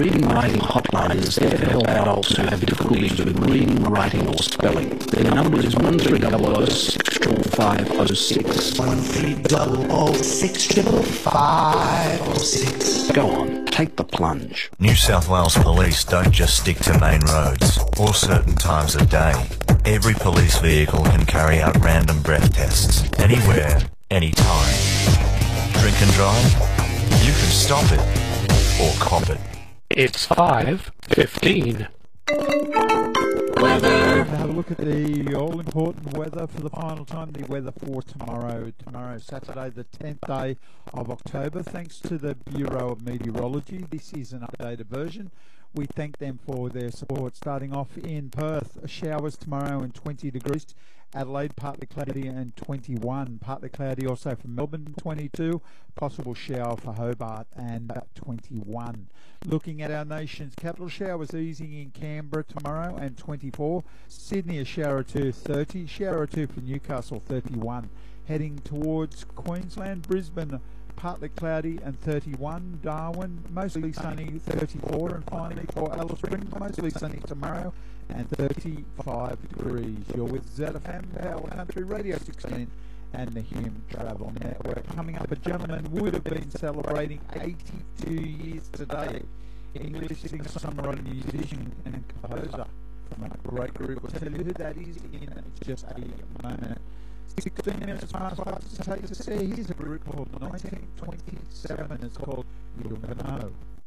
Reading Writing Hotline is there to help adults who have difficulties with reading, writing or spelling. Their number is 1300 65506. 1300 65506. Go on, take the plunge. New South Wales Police don't just stick to main roads or certain times of day. Every police vehicle can carry out random breath tests, anywhere, anytime. Drink and drive? You can stop it or cop it. It's 5:15. Weather. Have a look at the all-important weather for the final time. The weather for tomorrow. Tomorrow, Saturday, the 10th day of October. Thanks to the Bureau of Meteorology. This is an updated version. We thank them for their support. Starting off in Perth, showers tomorrow and 20 degrees. Adelaide, partly cloudy and 21. Partly cloudy also for Melbourne, 22. Possible shower for Hobart and 21. Looking at our nation's capital, showers easing in Canberra tomorrow and 24. Sydney, a shower or two, 30. Shower or two for Newcastle, 31. Heading towards Queensland, Brisbane, partly cloudy and 31. Darwin, mostly sunny, 34. And finally for Alice Springs, mostly sunny tomorrow and 35 degrees. You're with ZFM, Power Country Radio 16 and the Hume Travel Network. Coming up, a gentleman would have been celebrating 82 years today. English singer-songwriter, musician and composer from a great group. We'll tell you who that is in just a moment. 16 minutes past 5 to take us there. Here's a group called 1927. It's called You'll Never Know.